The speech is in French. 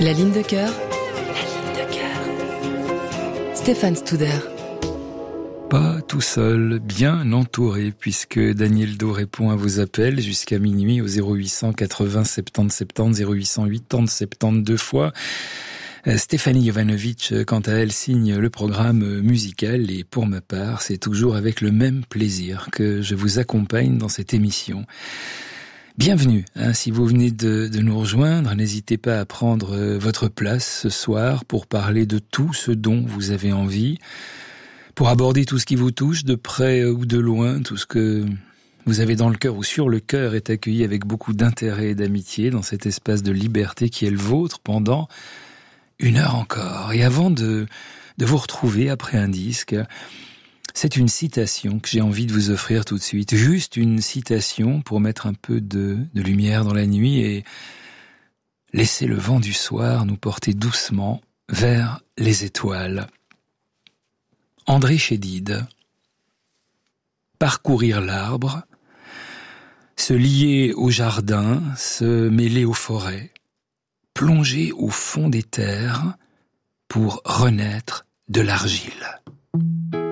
La ligne de cœur. La ligne de cœur. Stéphane Studer. Pas tout seul, bien entouré, puisque Daniel Do répond à vos appels jusqu'à minuit au 0800 80 70 70 0800 80 70 deux fois. Stéphanie Jovanovic, quant à elle, signe le programme musical et pour ma part, c'est toujours avec le même plaisir que je vous accompagne dans cette émission. Bienvenue, si vous venez de nous rejoindre, n'hésitez pas à prendre votre place ce soir pour parler de tout ce dont vous avez envie, pour aborder tout ce qui vous touche, de près ou de loin, tout ce que vous avez dans le cœur ou sur le cœur est accueilli avec beaucoup d'intérêt et d'amitié dans cet espace de liberté qui est le vôtre pendant 1 heure encore. Et avant de vous retrouver après un disque, c'est une citation que j'ai envie de vous offrir tout de suite. Juste une citation pour mettre un peu de lumière dans la nuit et laisser le vent du soir nous porter doucement vers les étoiles. André Chédid. Parcourir l'arbre, se lier au jardin, se mêler aux forêts, plonger au fond des terres pour renaître de l'argile.